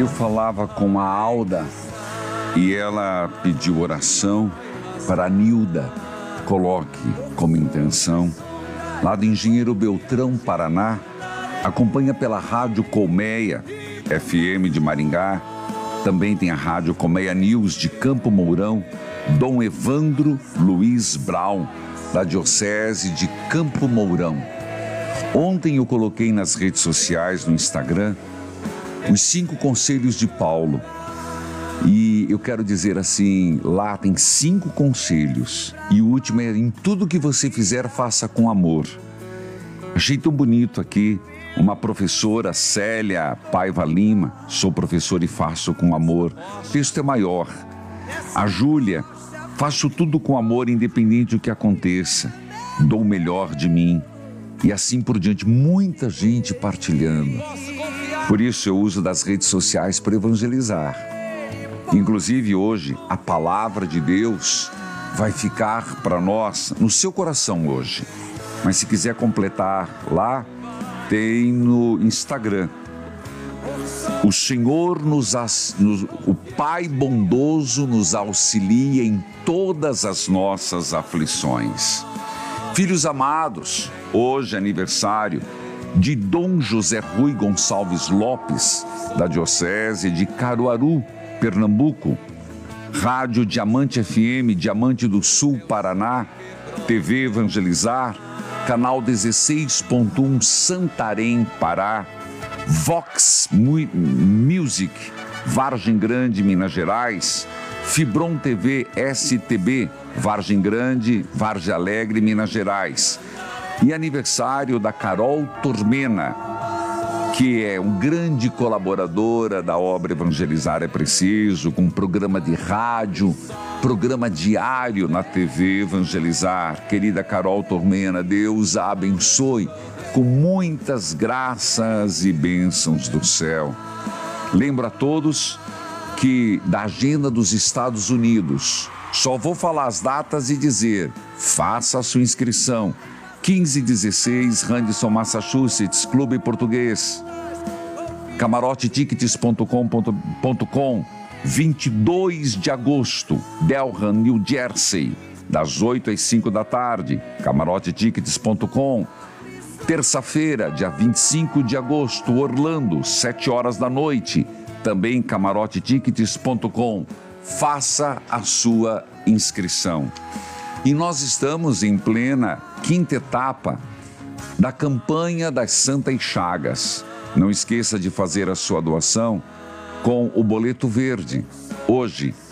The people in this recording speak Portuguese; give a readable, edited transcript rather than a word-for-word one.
Eu falava com a Alda e ela pediu oração para a Nilda. Coloque como intenção. Lá do Engenheiro Beltrão, Paraná, acompanha pela Rádio Colmeia FM de Maringá. Também tem a Rádio Colmeia News de Campo Mourão. Dom Evandro Luiz Brown, da Diocese de Campo Mourão. Ontem eu coloquei nas redes sociais, no Instagram, os 5 conselhos de Paulo. E eu quero dizer assim, lá tem 5 conselhos. E o último é: em tudo que você fizer, faça com amor. Achei tão bonito aqui, uma professora, Célia Paiva Lima, sou professor e faço com amor. O texto é maior. A Júlia, faço tudo com amor, independente do que aconteça. Dou o melhor de mim. E assim por diante, muita gente partilhando. Por isso eu uso das redes sociais para evangelizar. Inclusive hoje, a palavra de Deus vai ficar para nós no seu coração hoje. Mas se quiser completar lá, tem no Instagram. O Senhor o Pai bondoso nos auxilia em todas as nossas aflições. Filhos amados, hoje é aniversário de Dom José Rui Gonçalves Lopes, da Diocese de Caruaru, Pernambuco. Rádio Diamante FM, Diamante do Sul, Paraná. TV Evangelizar, canal 16.1 Santarém, Pará. Vox Music, Vargem Grande, Minas Gerais. Fibron TV STB, Vargem Grande, Vargem Alegre, Minas Gerais. E aniversário da Carol Tormena, que é uma grande colaboradora da obra Evangelizar é Preciso, com programa de rádio, programa diário na TV Evangelizar. Querida Carol Tormena, Deus a abençoe com muitas graças e bênçãos do céu. Lembro a todos que da agenda dos Estados Unidos, só vou falar as datas e dizer: faça a sua inscrição. 15 e 16, Randerson, Massachusetts, Clube Português. CamaroteTickets.com.com, 22 de agosto, Delran, New Jersey, das 8 às 5 da tarde, CamaroteTickets.com. Terça-feira, dia 25 de agosto, Orlando, 7 horas da noite, também CamaroteTickets.com. Faça a sua inscrição. E nós estamos em plena 5ª etapa da campanha das Santas Chagas. Não esqueça de fazer a sua doação com o boleto verde. Hoje,